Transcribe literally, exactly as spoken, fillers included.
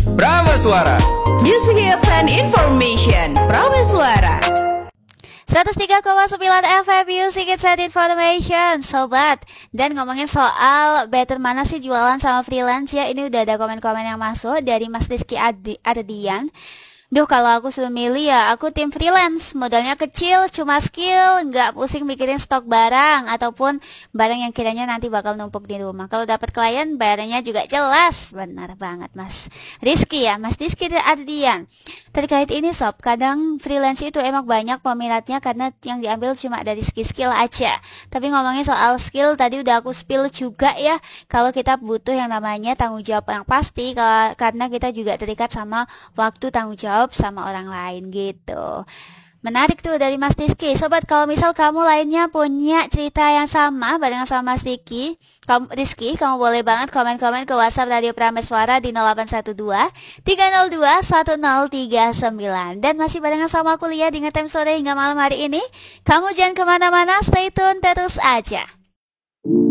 Prameswara. Music Hits and Information. Prameswara. seratus tiga koma sembilan F M Music Hits and Information, sobat. Dan ngomongin soal better mana sih jualan sama freelance ya, ini udah ada komen-komen yang masuk dari Mas Rizky Adi- Ardian. Duh, kalau aku sudah milih ya aku tim freelance, modalnya kecil, cuma skill, nggak pusing mikirin stok barang ataupun barang yang kiranya nanti bakal numpuk di rumah. Kalau dapat klien bayarannya juga jelas. Benar banget Mas Rizky ya, Mas Rizky Ardian. Terkait ini sob, kadang freelance itu emang banyak peminatnya karena yang diambil cuma dari skill-skill aja. Tapi ngomongin soal skill tadi udah aku spill juga ya, kalau kita butuh yang namanya tanggung jawab yang pasti, karena kita juga terikat sama waktu tanggung jawab sama orang lain gitu. Menarik tuh dari Mas Rizky. Sobat, kalau misal kamu lainnya punya cerita yang sama barengan sama Mas Rizky, kamu, Rizky, kamu boleh banget komen-komen ke WhatsApp Radio Prameswara di nol delapan satu dua tiga nol dua satu nol tiga sembilan. Dan masih barengan sama aku Lia di Ngetem Sore hingga malam hari ini. Kamu jangan kemana-mana, stay tune terus aja.